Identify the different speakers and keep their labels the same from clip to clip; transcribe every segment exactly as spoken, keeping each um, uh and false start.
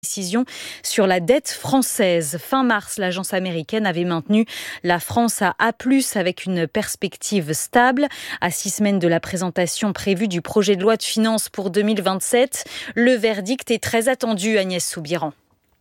Speaker 1: Décision sur la dette française. Fin mars, l'agence américaine avait maintenu la France à A plus, avec une perspective stable. À six semaines de la présentation prévue du projet de loi de finances pour deux mille vingt-sept, le verdict est très attendu, Agnès Soubiran.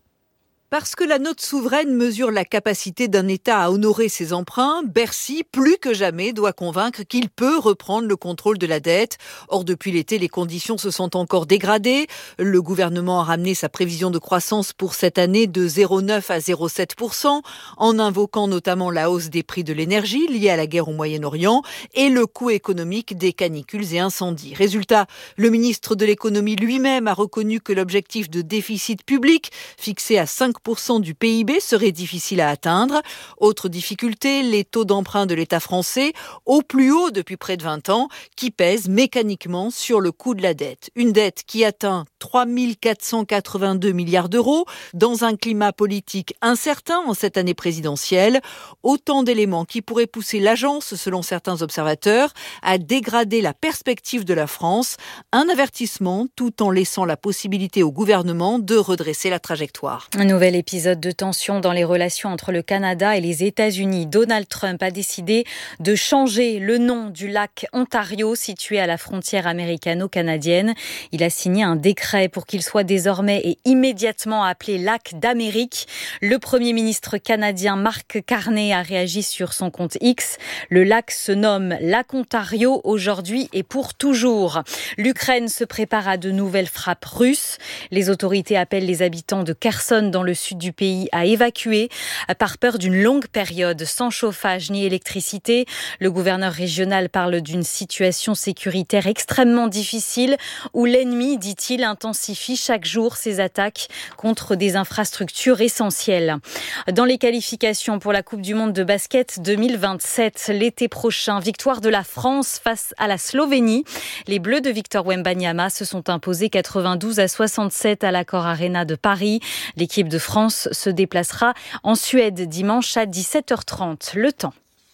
Speaker 2: Parce que la note souveraine mesure la capacité d'un État à honorer ses emprunts, Bercy, plus que jamais, doit convaincre qu'il peut reprendre le contrôle de la dette. Or, depuis l'été, les conditions se sont encore dégradées. Le gouvernement a ramené sa prévision de croissance pour cette année de zéro virgule neuf à zéro virgule sept pour cent, en invoquant notamment la hausse des prix de l'énergie liée à la guerre au Moyen-Orient et le coût économique des canicules et incendies. Résultat, le ministre de l'économie lui-même a reconnu que l'objectif de déficit public, fixé à cinq pour cent du P I B, serait difficile à atteindre. Autre difficulté, les taux d'emprunt de l'État français, au plus haut depuis près de vingt ans, qui pèsent mécaniquement sur le coût de la dette. Une dette qui atteint trois mille quatre cent quatre-vingt-deux milliards d'euros dans un climat politique incertain en cette année présidentielle. Autant d'éléments qui pourraient pousser l'agence, selon certains observateurs, à dégrader la perspective de la France. Un avertissement tout en laissant la possibilité au gouvernement de redresser la trajectoire.
Speaker 1: Un nouvel épisode de tension dans les relations entre le Canada et les États-Unis. Donald Trump a décidé de changer le nom du lac Ontario, situé à la frontière américano-canadienne. Il a signé un décret pour qu'il soit désormais et immédiatement appelé lac d'Amérique. Le Premier ministre canadien Mark Carney a réagi sur son compte X. Le lac se nomme lac Ontario aujourd'hui et pour toujours. L'Ukraine se prépare à de nouvelles frappes russes. Les autorités appellent les habitants de Kherson dans le sud du pays à évacuer par peur d'une longue période sans chauffage ni électricité. Le gouverneur régional parle d'une situation sécuritaire extrêmement difficile où l'ennemi, dit-il, intensifie chaque jour ses attaques contre des infrastructures essentielles. Dans les qualifications pour la Coupe du monde de basket deux mille vingt-sept, l'été prochain, victoire de la France face à la Slovénie. Les Bleus de Victor Wembanyama se sont imposés quatre-vingt-douze à soixante-sept à l'Accor Arena de Paris. L'équipe de France se déplacera en Suède dimanche à dix-sept heures trente. Le temps.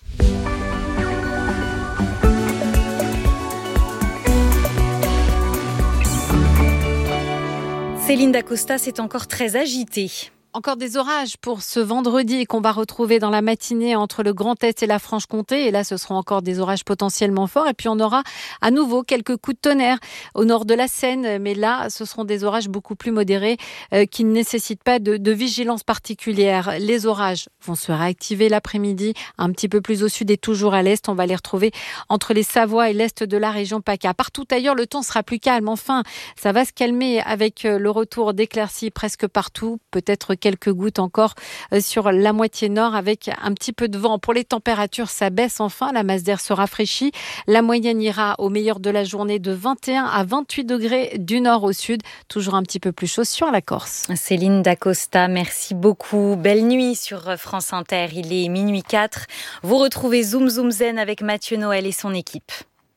Speaker 1: Céline Dacosta, c'est encore très agité.
Speaker 3: Encore des orages pour ce vendredi qu'on va retrouver dans la matinée entre le Grand Est et la Franche-Comté. Et là, ce seront encore des orages potentiellement forts. Et puis, on aura à nouveau quelques coups de tonnerre au nord de la Seine. Mais là, ce seront des orages beaucoup plus modérés euh, qui ne nécessitent pas de, de vigilance particulière. Les orages vont se réactiver l'après-midi, un petit peu plus au sud et toujours à l'est. On va les retrouver entre les Savoies et l'est de la région PACA. Partout ailleurs, le temps sera plus calme. Enfin, ça va se calmer avec le retour d'éclaircies presque partout. Peut-être quelques gouttes encore sur la moitié nord avec un petit peu de vent. Pour les températures, ça baisse enfin. La masse d'air se rafraîchit. La moyenne ira au meilleur de la journée de vingt et un à vingt-huit degrés du nord au sud. Toujours un petit peu plus chaud sur la Corse.
Speaker 1: Céline Dacosta, merci beaucoup. Belle nuit sur France Inter. Il est minuit quatre. Vous retrouvez Zoom Zoom Zen avec Mathieu Noël et son équipe.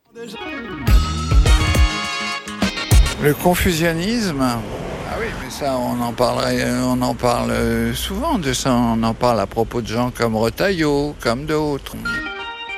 Speaker 4: Le confusionnisme. Ah oui, mais ça, on en parlerait, on en parle souvent de ça. On en parle à propos de gens comme Retailleau, comme d'autres.